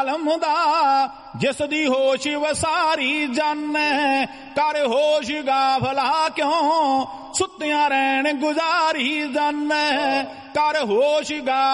ਆਲਮ ਦਾ ਜਿਸ ਦੀ ਹੋਸ਼ ਵਸਾਰੀ ਜਾਣੈ, ਕਰ ਹੋਸ਼ ਗਾਫਲਾ ਕਿਉਂ ਸੁੱਤਿਆਂ ਰਹਿਣ ਗੁਜ਼ਾਰੀ ਜਾਣੈ, ਕਰ ਹੋਸ਼ ਗਾ